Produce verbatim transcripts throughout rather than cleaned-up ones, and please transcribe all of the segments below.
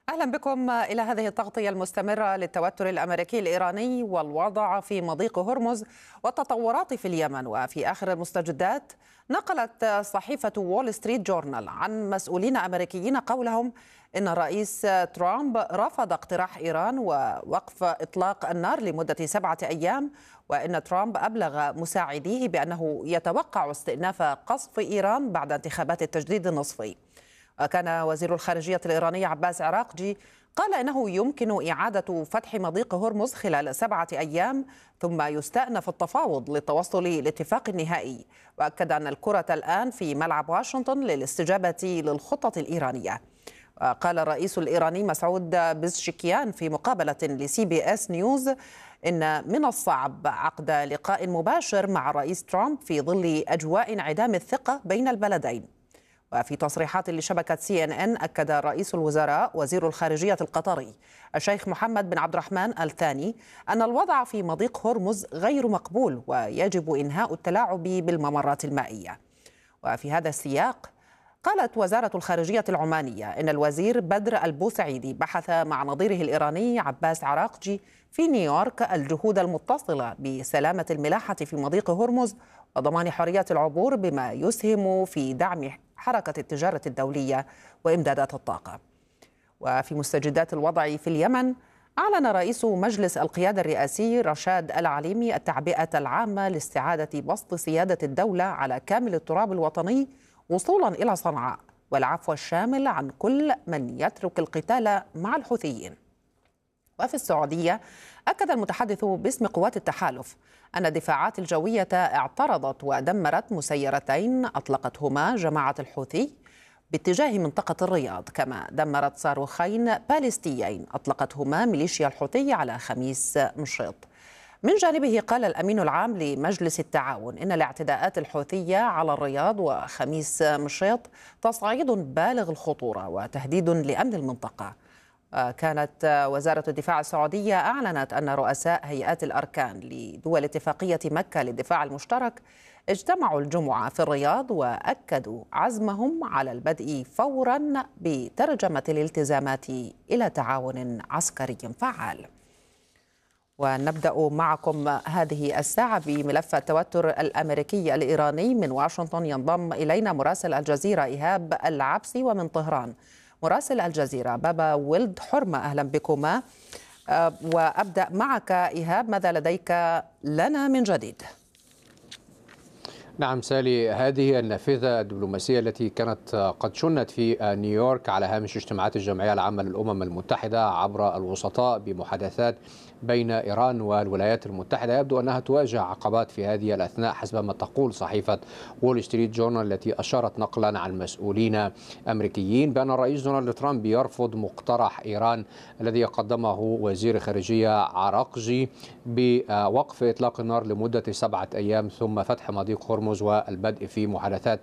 أهلا بكم إلى هذه التغطية المستمرة للتوتر الأمريكي الإيراني والوضع في مضيق هرمز والتطورات في اليمن. وفي آخر المستجدات نقلت صحيفة وول ستريت جورنال عن مسؤولين أمريكيين قولهم إن الرئيس ترامب رفض اقتراح إيران ووقف إطلاق النار لمدة سبعة أيام، وإن ترامب أبلغ مساعديه بأنه يتوقع استئناف قصف إيران بعد انتخابات التجديد النصفي. وكان وزير الخارجية الإيراني عباس عراقجي قال إنه يمكن إعادة فتح مضيق هرمز خلال سبعة أيام ثم يستأنف التفاوض للتوصل لاتفاق نهائي، وأكد أن الكرة الآن في ملعب واشنطن للاستجابة للخطط الإيرانية. وقال الرئيس الإيراني مسعود بزشكيان في مقابلة لسي بي اس نيوز إن من الصعب عقد لقاء مباشر مع الرئيس ترامب في ظل أجواء انعدام الثقة بين البلدين. وفي تصريحات لشبكة سي إن إن أكد رئيس الوزراء وزير الخارجية القطري الشيخ محمد بن عبد الرحمن آل ثاني أن الوضع في مضيق هرمز غير مقبول ويجب إنهاء التلاعب بالممرات المائية. وفي هذا السياق قالت وزارة الخارجية العمانية إن الوزير بدر البوسعيدي بحث مع نظيره الإيراني عباس عراقجي في نيويورك الجهود المتصلة بسلامة الملاحة في مضيق هرمز وضمان حرية العبور بما يسهم في دعم حركة التجارة الدولية وإمدادات الطاقة. وفي مستجدات الوضع في اليمن أعلن رئيس مجلس القيادة الرئاسي رشاد العليمي التعبئة العامة لاستعادة بسط سيادة الدولة على كامل التراب الوطني وصولا إلى صنعاء، والعفو الشامل عن كل من يترك القتال مع الحوثيين. وفي السعودية أكد المتحدث باسم قوات التحالف أن الدفاعات الجوية اعترضت ودمرت مسيرتين أطلقتهما جماعة الحوثي باتجاه منطقة الرياض، كما دمرت صاروخين باليستيين أطلقتهما ميليشيا الحوثي على خميس مشيط. من جانبه قال الأمين العام لمجلس التعاون إن الاعتداءات الحوثية على الرياض وخميس مشيط تصعيد بالغ الخطورة وتهديد لأمن المنطقة. كانت وزارة الدفاع السعودية أعلنت أن رؤساء هيئات الأركان لدول اتفاقية مكة للدفاع المشترك اجتمعوا الجمعة في الرياض وأكدوا عزمهم على البدء فورا بترجمة الالتزامات إلى تعاون عسكري فعال. ونبدأ معكم هذه الساعة بملف التوتر الأمريكي الإيراني. من واشنطن ينضم إلينا مراسل الجزيرة إيهاب العبسي، ومن طهران مراسل الجزيرة بابا ولد حرمة. أهلا بكما، وأبدأ معك إيهاب، ماذا لديك لنا من جديد؟ نعم سالي، هذه النافذة الدبلوماسية التي كانت قد شنت في نيويورك على هامش اجتماعات الجمعية العامة للأمم المتحدة عبر الوسطاء بمحادثات بين إيران والولايات المتحدة، يبدو أنها تواجه عقبات في هذه الأثناء حسب ما تقول صحيفة وول ستريت جورنال التي أشارت نقلا عن مسؤولين أمريكيين بأن الرئيس دونالد ترامب يرفض مقترح إيران الذي قدمه وزير خارجية عراقجي بوقف إطلاق النار لمدة سبعة أيام ثم فتح مضيق هرمز والبدء في محادثات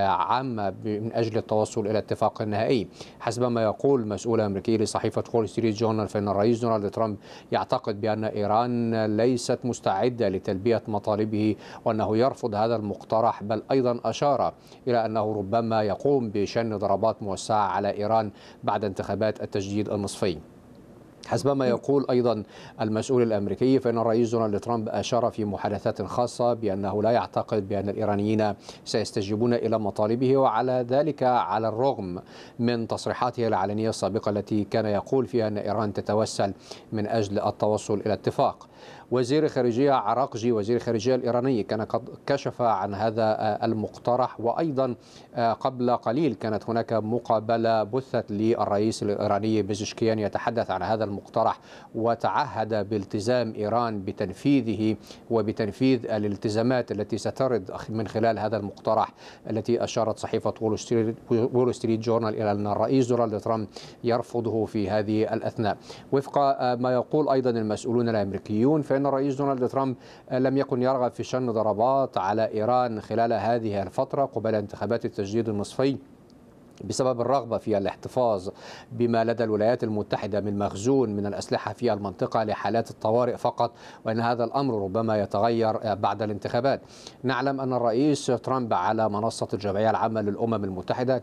عامة من أجل التوصل إلى اتفاق نهائي. حسب ما يقول مسؤول أمريكي لصحيفة وول ستريت جورنال فإن الرئيس دونالد ترامب يعتقد بأن إيران ليست مستعدة لتلبية مطالبه وأنه يرفض هذا المقترح، بل أيضا أشار إلى أنه ربما يقوم بشن ضربات موسعة على إيران بعد انتخابات التجديد النصفي. حسب ما يقول أيضا المسؤول الأمريكي فإن الرئيس دونالد ترامب أشار في محادثات خاصة بأنه لا يعتقد بأن الإيرانيين سيستجيبون إلى مطالبه، وعلى ذلك على الرغم من تصريحاته العلنية السابقة التي كان يقول فيها أن إيران تتوسل من أجل التوصل إلى اتفاق. وزير خارجية عراقجي وزير الخارجية الإيراني كان قد كشف عن هذا المقترح، وأيضا قبل قليل كانت هناك مقابلة بثت للرئيس الإيراني بزشكيان يتحدث عن هذا المقترح وتعهد بالتزام إيران بتنفيذه وبتنفيذ الالتزامات التي سترد من خلال هذا المقترح، التي أشارت صحيفة وول ستريت جورنال إلى أن الرئيس دونالد ترامب يرفضه في هذه الأثناء. وفق ما يقول أيضا المسؤولون الأمريكيون فإن الرئيس دونالد ترامب لم يكن يرغب في شن ضربات على إيران خلال هذه الفترة قبل انتخابات التجديد النصفي بسبب الرغبة في الاحتفاظ بما لدى الولايات المتحدة من مخزون من الأسلحة في المنطقة لحالات الطوارئ فقط، وأن هذا الأمر ربما يتغير بعد الانتخابات. نعلم أن الرئيس ترامب على منصة الجمعية العامة للأمم المتحدة